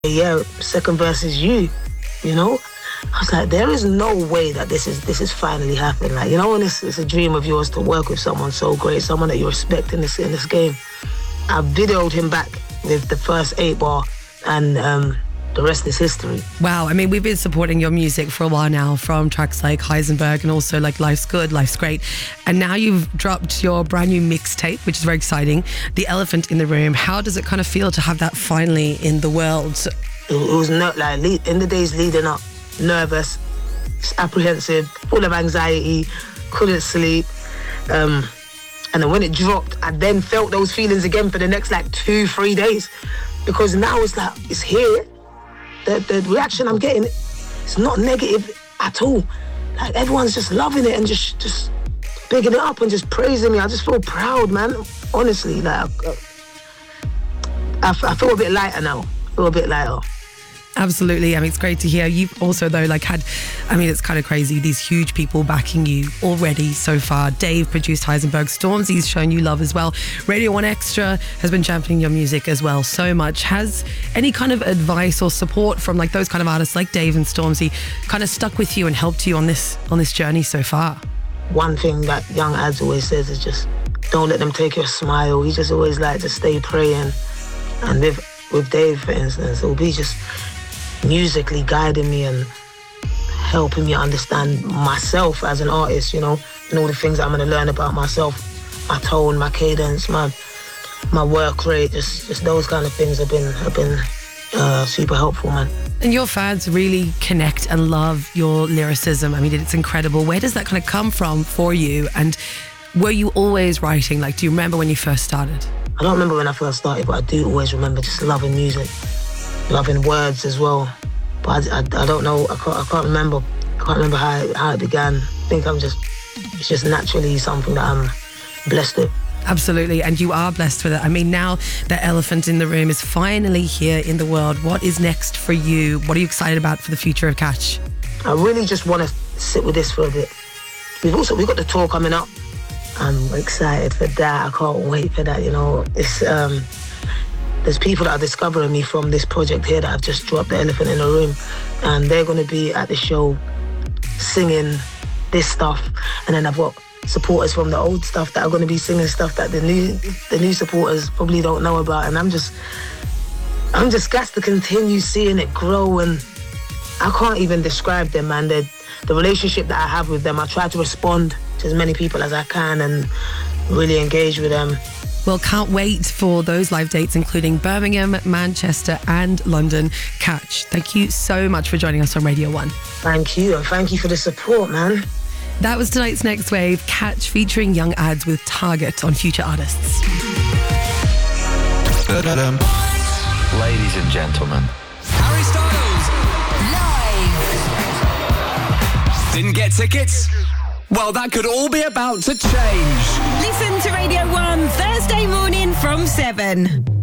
yeah, second verse is you, you know? I was like, there is no way that this is finally happening. Like, you know, when it's a dream of yours to work with someone so great, someone that you respect in this game. I videoed him back with the first 8-bar, and the rest is history. Wow, I mean, we've been supporting your music for a while now, from tracks like Heisenberg and also like Life's Good, Life's Great. And now you've dropped your brand new mixtape, which is very exciting, The Elephant in the Room. How does it kind of feel to have that finally in the world? It was not like, in the days leading up, nervous, apprehensive, full of anxiety, couldn't sleep. And then when it dropped, I then felt those feelings again for the next like 2-3 days. Because now it's like, it's here. The reaction I'm getting, it's not negative at all. Like, everyone's just loving it and just bigging it up and just praising me. I just feel proud, man. Honestly, like, I feel a bit lighter now. I feel a bit lighter. Absolutely. I mean, it's great to hear. You've also, though, like had, I mean, it's kind of crazy, these huge people backing you already so far. Dave produced Heisenberg. Stormzy's shown you love as well. Radio 1 Extra has been championing your music as well so much. Has any kind of advice or support from like those kind of artists like Dave and Stormzy kind of stuck with you and helped you on this journey so far? One thing that Young Adz always says is just don't let them take your smile. He just always like to stay praying. And with Dave, for instance, it'll be just musically guiding me and helping me understand myself as an artist, you know, and all the things that I'm going to learn about myself, my tone, my cadence, my work rate, just those kind of things have been super helpful, man. And your fans really connect and love your lyricism. I mean, it's incredible. Where does that kind of come from for you? And were you always writing? Like, do you remember when you first started? I don't remember when I first started, but I do always remember just loving music. Loving words as well, but I don't know. I can't remember. I can't remember how it began. I think it's just naturally something that I'm blessed with. Absolutely, and you are blessed with it. I mean, now The Elephant in the Room is finally here in the world. What is next for you? What are you excited about for the future of Catch? I really just want to sit with this for a bit. We've got the tour coming up. I'm excited for that. I can't wait for that. You know, it's there's people that are discovering me from this project here that I've just dropped, The Elephant in the Room, and they're going to be at the show singing this stuff. And then I've got supporters from the old stuff that are going to be singing stuff that the new supporters probably don't know about. And I'm just gassed to continue seeing it grow, and I can't even describe them, man. The relationship that I have with them, I try to respond to as many people as I can and really engage with them. Well, can't wait for those live dates, including Birmingham, Manchester and London. Catch, thank you so much for joining us on Radio 1. Thank you, and thank you for the support, man. That was tonight's Next Wave, Catch featuring Young Adz with Target on Future Artists. Ladies and gentlemen, Harry Styles live. Didn't get tickets? Well, that could all be about to change. Listen to Radio 1 Thursday morning from 7.